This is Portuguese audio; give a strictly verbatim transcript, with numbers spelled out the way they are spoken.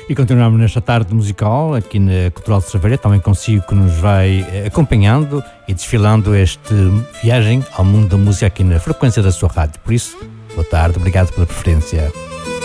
E continuamos nesta tarde musical aqui na Cultural de Cerveira, também consigo que nos vai acompanhando e desfilando esta viagem ao mundo da música aqui na frequência da sua rádio. Por isso, boa tarde, obrigado pela preferência.